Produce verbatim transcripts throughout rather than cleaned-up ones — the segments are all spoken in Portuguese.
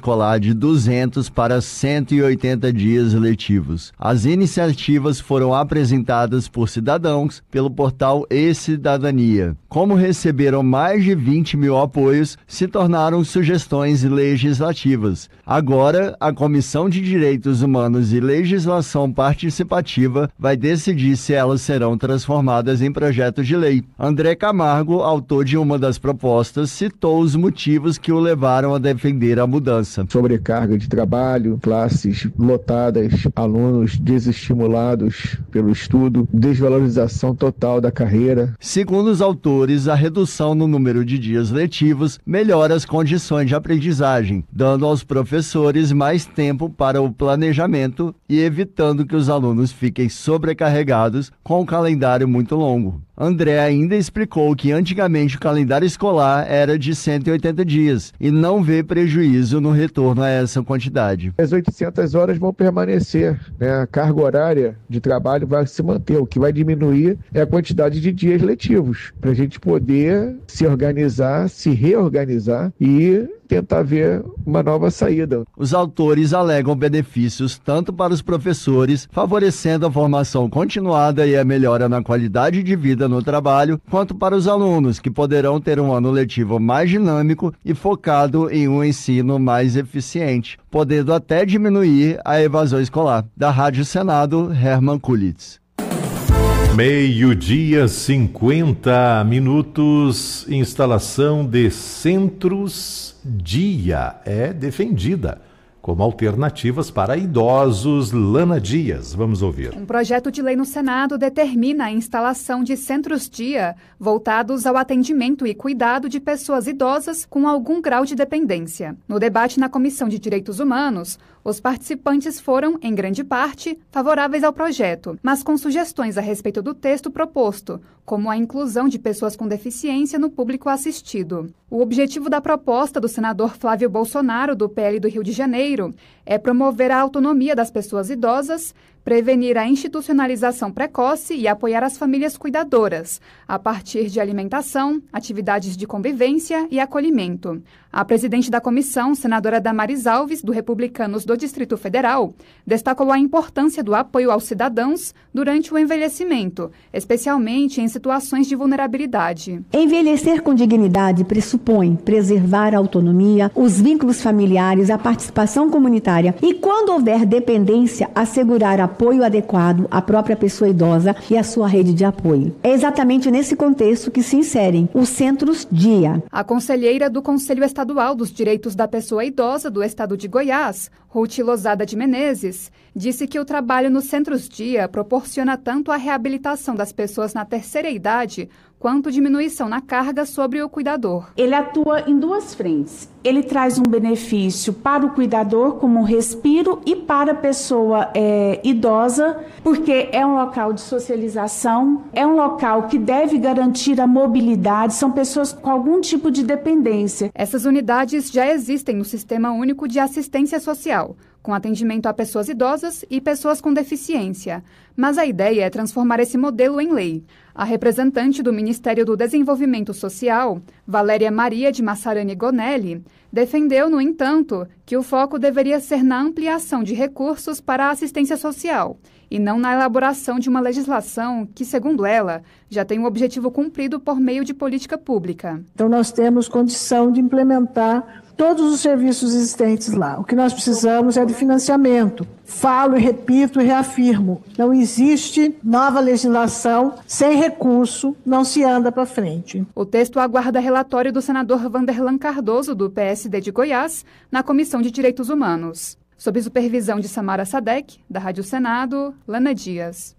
escolar de duzentos para cento e oitenta dias letivos. As iniciativas foram apresentadas por cidadãos pelo portal E-Cidadania. Como receberam mais de vinte mil apoios, se tornaram sugestões legislativas. Agora, a Comissão de Direitos Humanos e Legislação Participativa vai decidir se elas serão transformadas em projetos de lei. André Camargo, autor de uma das propostas, citou os motivos que o levaram a defender a mudança. Sobrecarga de trabalho, classes lotadas, alunos desestimulados pelo estudo, desvalorização total da carreira. Segundo os autores, a redução no número de dias letivos melhora as condições de aprendizagem, dando aos professores mais tempo para o planejamento e evitando que os alunos fiquem sobrecarregados com um calendário muito longo. André ainda explicou que antigamente o calendário escolar era de cento e oitenta dias e não vê prejuízo no retorno a essa quantidade. As oitocentas horas vão permanecer, né? A carga horária de trabalho vai se manter. O que vai diminuir é a quantidade de dias letivos, para a gente poder se organizar, se reorganizar e tentar ver uma nova saída. Os autores alegam benefícios tanto para os professores, favorecendo a formação continuada e a melhora na qualidade de vida no trabalho, quanto para os alunos, que poderão ter um ano letivo mais dinâmico e focado em um ensino mais eficiente, podendo até diminuir a evasão escolar. Da Rádio Senado, Herman Kulitz. Meio-dia, cinquenta minutos. Instalação de centros dia é defendida como alternativas para idosos. Lana Dias, vamos ouvir. Um projeto de lei no Senado determina a instalação de centros-dia voltados ao atendimento e cuidado de pessoas idosas com algum grau de dependência. No debate na Comissão de Direitos Humanos, os participantes foram, em grande parte, favoráveis ao projeto, mas com sugestões a respeito do texto proposto, como a inclusão de pessoas com deficiência no público assistido. O objetivo da proposta do senador Flávio Bolsonaro, do P L do Rio de Janeiro, é promover a autonomia das pessoas idosas, prevenir a institucionalização precoce e apoiar as famílias cuidadoras, a partir de alimentação, atividades de convivência e acolhimento. A presidente da comissão, senadora Damares Alves, do Republicanos do Distrito Federal, destacou a importância do apoio aos cidadãos durante o envelhecimento, especialmente em situações de vulnerabilidade. Envelhecer com dignidade pressupõe preservar a autonomia, os vínculos familiares, a participação comunitária e, quando houver dependência, assegurar apoio adequado à própria pessoa idosa e à sua rede de apoio. É exatamente nesse contexto que se inserem os centros-dia. A conselheira do Conselho Estadual dos Direitos da Pessoa Idosa do Estado de Goiás, Ruth Lozada de Menezes, disse que o trabalho nos centros-dia proporciona tanto a reabilitação das pessoas na terceira idade quanto diminuição na carga sobre o cuidador. Ele atua em duas frentes. Ele traz um benefício para o cuidador, como um respiro, e para a pessoa é, idosa, porque é um local de socialização, é um local que deve garantir a mobilidade, são pessoas com algum tipo de dependência. Essas unidades já existem no Sistema Único de Assistência Social, com atendimento a pessoas idosas e pessoas com deficiência. Mas a ideia é transformar esse modelo em lei. A representante do Ministério do Desenvolvimento Social, Valéria Maria de Massarani Gonelli, defendeu, no entanto, que o foco deveria ser na ampliação de recursos para a assistência social e não na elaboração de uma legislação que, segundo ela, já tem um objetivo cumprido por meio de política pública. Então nós temos condição de implementar todos os serviços existentes lá. O que nós precisamos é de financiamento. Falo e repito e reafirmo, não existe nova legislação sem recurso, não se anda para frente. O texto aguarda relatório do senador Vanderlan Cardoso, do P S D de Goiás, na Comissão de Direitos Humanos. Sob supervisão de Samara Sadek, da Rádio Senado, Lana Dias.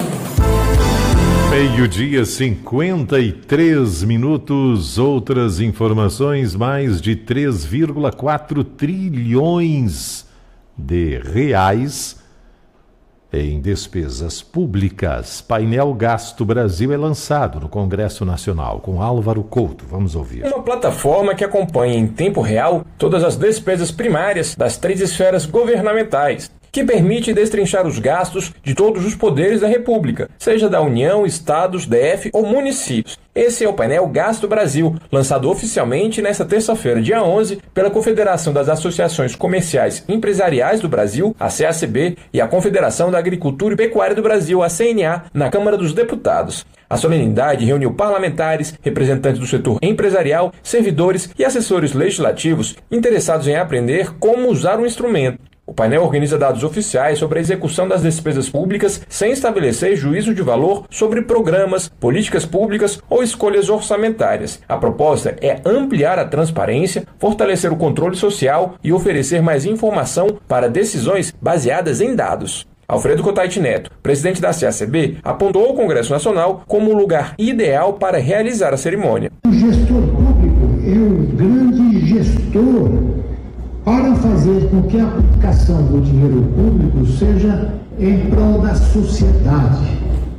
Meio-dia, cinquenta e três minutos. Outras informações: mais de três vírgula quatro trilhões de reais em despesas públicas. Painel Gasto Brasil é lançado no Congresso Nacional, com Álvaro Couto. Vamos ouvir. Uma plataforma que acompanha em tempo real todas as despesas primárias das três esferas governamentais que permite destrinchar os gastos de todos os poderes da República, seja da União, Estados, D F ou municípios. Esse é o painel Gasto Brasil, lançado oficialmente nesta terça-feira, dia onze, pela Confederação das Associações Comerciais e Empresariais do Brasil, a C A C B, e a Confederação da Agricultura e Pecuária do Brasil, a C N A, na Câmara dos Deputados. A solenidade reuniu parlamentares, representantes do setor empresarial, servidores e assessores legislativos interessados em aprender como usar o instrumento. O painel organiza dados oficiais sobre a execução das despesas públicas sem estabelecer juízo de valor sobre programas, políticas públicas ou escolhas orçamentárias. A proposta é ampliar a transparência, fortalecer o controle social e oferecer mais informação para decisões baseadas em dados. Alfredo Cotait Neto, presidente da C A C B, apontou o Congresso Nacional como o lugar ideal para realizar a cerimônia. O gestor público é o grande gestor para fazer com que a aplicação do dinheiro público seja em prol da sociedade.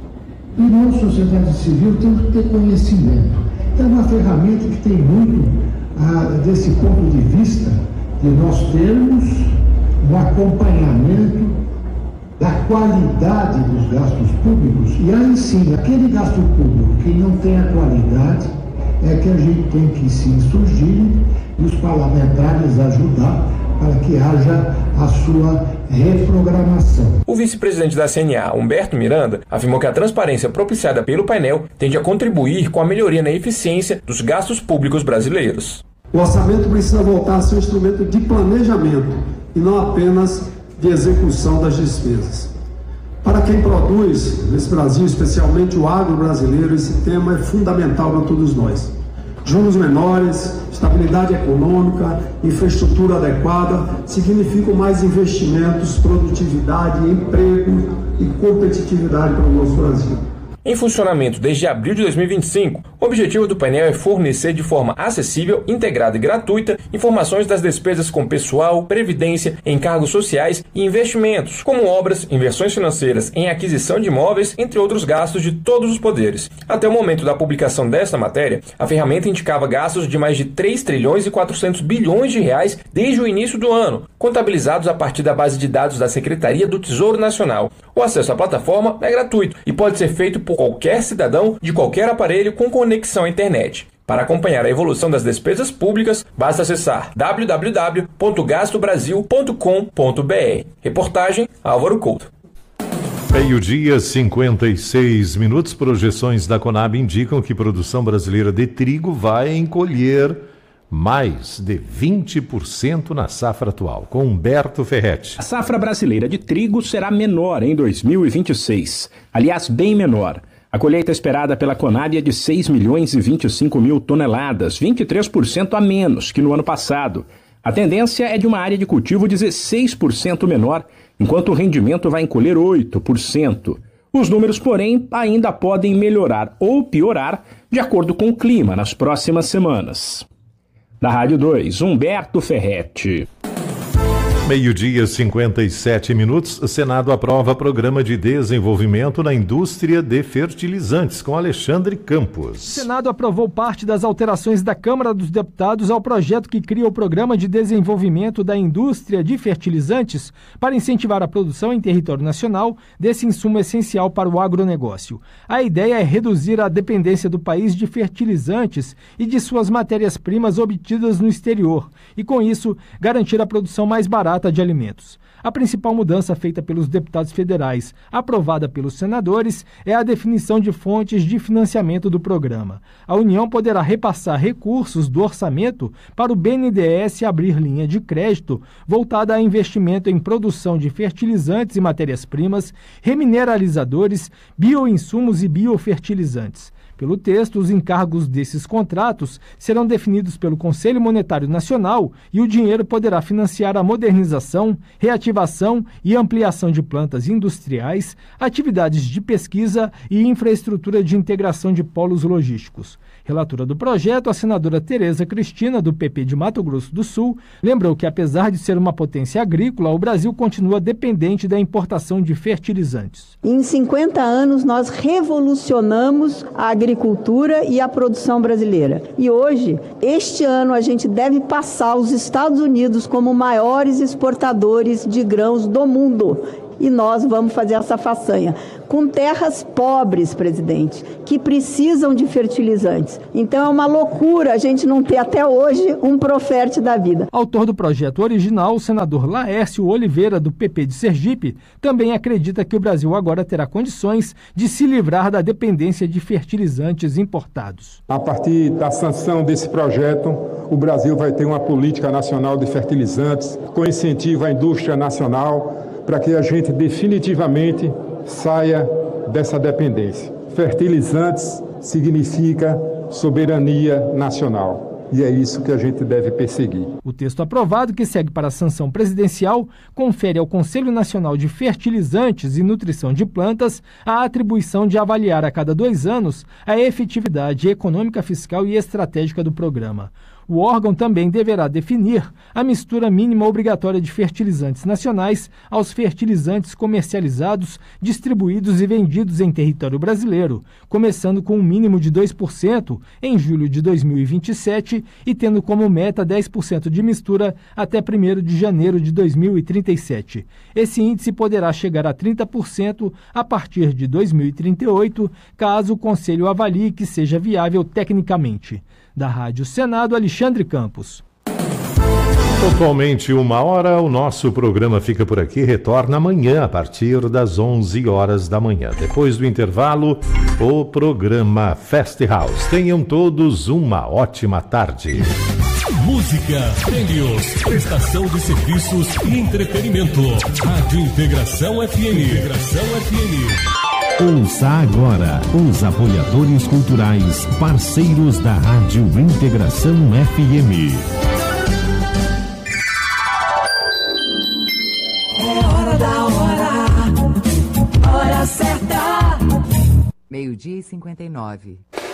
E nós, sociedade civil, temos que ter conhecimento. Então, é uma ferramenta que tem muito, ah, desse ponto de vista, de nós termos um acompanhamento da qualidade dos gastos públicos. E aí sim, aquele gasto público que não tem a qualidade, é que a gente tem que se insurgir e os parlamentares ajudar para que haja a sua reprogramação. O vice-presidente da C N A, Humberto Miranda, afirmou que a transparência propiciada pelo painel tende a contribuir com a melhoria na eficiência dos gastos públicos brasileiros. O orçamento precisa voltar a ser um instrumento de planejamento e não apenas de execução das despesas. Para quem produz nesse Brasil, especialmente o agro brasileiro, esse tema é fundamental para todos nós. Juros menores, estabilidade econômica, infraestrutura adequada significam mais investimentos, produtividade, emprego e competitividade para o nosso Brasil. Em funcionamento desde abril de dois mil e vinte e cinco, o objetivo do painel é fornecer de forma acessível, integrada e gratuita informações das despesas com pessoal, previdência, encargos sociais e investimentos, como obras, inversões financeiras em aquisição de imóveis, entre outros gastos de todos os poderes. Até o momento da publicação desta matéria, a ferramenta indicava gastos de mais de três trilhões e quatrocentos bilhões de reais desde o início do ano, contabilizados a partir da base de dados da Secretaria do Tesouro Nacional. O acesso à plataforma é gratuito e pode ser feito por qualquer cidadão de qualquer aparelho com conexão à internet. Para acompanhar a evolução das despesas públicas, basta acessar w w w ponto gasto brasil ponto com ponto b r. Reportagem Álvaro Couto. Meio-dia, cinquenta e seis minutos. Projeções da Conab indicam que a produção brasileira de trigo vai encolher mais de vinte por cento na safra atual. Com Humberto Ferretti. A safra brasileira de trigo será menor em dois mil e vinte e seis. Aliás, bem menor. A colheita esperada pela Conab é de seis milhões e vinte e cinco mil toneladas, vinte e três por cento a menos que no ano passado. A tendência é de uma área de cultivo dezesseis por cento menor, enquanto o rendimento vai encolher oito por cento. Os números, porém, ainda podem melhorar ou piorar de acordo com o clima nas próximas semanas. Da Rádio dois, Humberto Ferretti. Meio-dia, cinquenta e sete minutos. O Senado aprova programa de desenvolvimento na indústria de fertilizantes, com Alexandre Campos. O Senado aprovou parte das alterações da Câmara dos Deputados ao projeto que cria o Programa de Desenvolvimento da Indústria de Fertilizantes para incentivar a produção em território nacional desse insumo essencial para o agronegócio. A ideia é reduzir a dependência do país de fertilizantes e de suas matérias-primas obtidas no exterior e, com isso, garantir a produção mais barata de alimentos. A principal mudança feita pelos deputados federais, aprovada pelos senadores, é a definição de fontes de financiamento do programa. A União poderá repassar recursos do orçamento para o B N D E S abrir linha de crédito voltada a investimento em produção de fertilizantes e matérias-primas, remineralizadores, bioinsumos e biofertilizantes. Pelo texto, os encargos desses contratos serão definidos pelo Conselho Monetário Nacional e o dinheiro poderá financiar a modernização, reativação e ampliação de plantas industriais, atividades de pesquisa e infraestrutura de integração de polos logísticos. Relatora do projeto, a senadora Tereza Cristina, do P P de Mato Grosso do Sul, lembrou que, apesar de ser uma potência agrícola, o Brasil continua dependente da importação de fertilizantes. Em cinquenta anos, nós revolucionamos a agricultura e a produção brasileira. E hoje, este ano, a gente deve passar os Estados Unidos como maiores exportadores de grãos do mundo. E nós vamos fazer essa façanha com terras pobres, presidente, que precisam de fertilizantes. Então é uma loucura a gente não ter até hoje um Proferte da vida. Autor do projeto original, o senador Laércio Oliveira, do P P de Sergipe, também acredita que o Brasil agora terá condições de se livrar da dependência de fertilizantes importados. A partir da sanção desse projeto, o Brasil vai ter uma política nacional de fertilizantes com incentivo à indústria nacional, para que a gente definitivamente saia dessa dependência. Fertilizantes significa soberania nacional. E é isso que a gente deve perseguir. O texto aprovado, que segue para a sanção presidencial, confere ao Conselho Nacional de Fertilizantes e Nutrição de Plantas a atribuição de avaliar a cada dois anos a efetividade econômica, fiscal e estratégica do programa. O órgão também deverá definir a mistura mínima obrigatória de fertilizantes nacionais aos fertilizantes comercializados, distribuídos e vendidos em território brasileiro, começando com um mínimo de dois por cento em julho de dois mil e vinte e sete e tendo como meta dez por cento de mistura até primeiro de janeiro de dois mil e trinta e sete. Esse índice poderá chegar a trinta por cento a partir de dois mil e trinta e oito, caso o Conselho avalie que seja viável tecnicamente. Da Rádio Senado, Alexandre Campos. Pontualmente uma hora, o nosso programa fica por aqui, retorna amanhã a partir das onze horas da manhã. Depois do intervalo, o programa Fast House. Tenham todos uma ótima tarde. Música, prêmios, prestação de serviços e entretenimento. Rádio Integração F M. Integração F M. Ouça agora os apoiadores culturais, parceiros da Rádio Integração F M. É hora da hora, hora certa. Meio-dia e cinquenta e nove.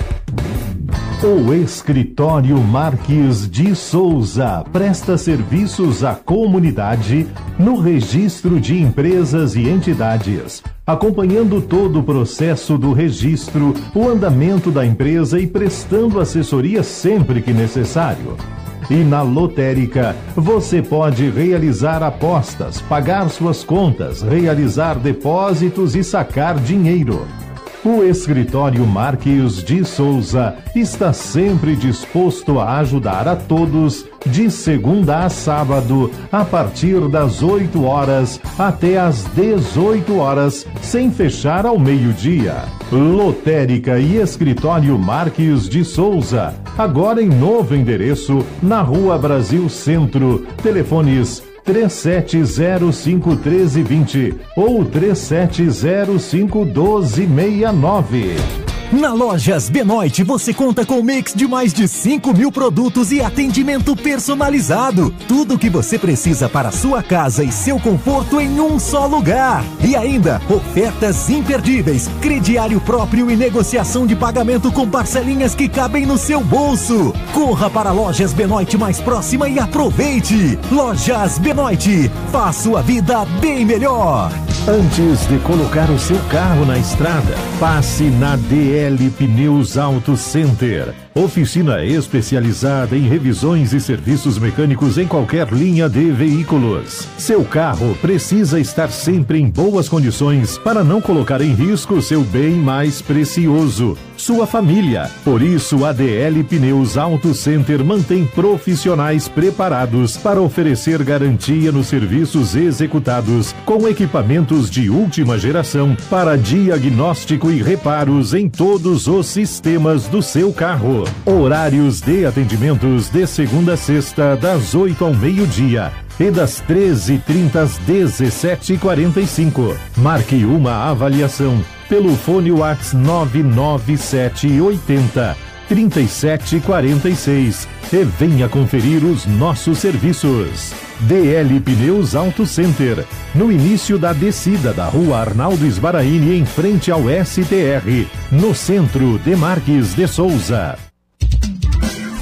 O Escritório Marques de Souza presta serviços à comunidade no registro de empresas e entidades, acompanhando todo o processo do registro, o andamento da empresa e prestando assessoria sempre que necessário. E na lotérica, você pode realizar apostas, pagar suas contas, realizar depósitos e sacar dinheiro. O Escritório Marques de Souza está sempre disposto a ajudar a todos, de segunda a sábado, a partir das oito horas até às dezoito horas, sem fechar ao meio-dia. Lotérica e Escritório Marques de Souza, agora em novo endereço, na Rua Brasil Centro. Telefones três sete zero cinco um três dois zero ou três sete zero cinco um dois seis nove. Na Lojas Benoit você conta com um mix de mais de cinco mil produtos e atendimento personalizado. Tudo o que você precisa para sua casa e seu conforto em um só lugar. E ainda, ofertas imperdíveis, crediário próprio e negociação de pagamento com parcelinhas que cabem no seu bolso. Corra para a Lojas Benoit mais próxima e aproveite. Lojas Benoit, faça sua vida bem melhor. Antes de colocar o seu carro na estrada, passe na D L Pneus Auto Center. Oficina especializada em revisões e serviços mecânicos em qualquer linha de veículos. Seu carro precisa estar sempre em boas condições para não colocar em risco seu bem mais precioso, sua família. Por isso, a D L Pneus Auto Center mantém profissionais preparados para oferecer garantia nos serviços executados com equipamentos de última geração para diagnóstico e reparos em todos os sistemas do seu carro. Horários de atendimentos de segunda a sexta, das oito ao meio-dia e das treze e trinta às dezessete e quarenta e cinco. Marque uma avaliação pelo fone WhatsApp nove nove sete oito zero, três sete quatro seis e venha conferir os nossos serviços. D L Pneus Auto Center, no início da descida da Rua Arnaldo Sbaraini, em frente ao S T R, no centro de Marques de Souza.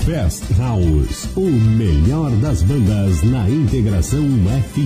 Fest House, o melhor das bandas na Integração F M.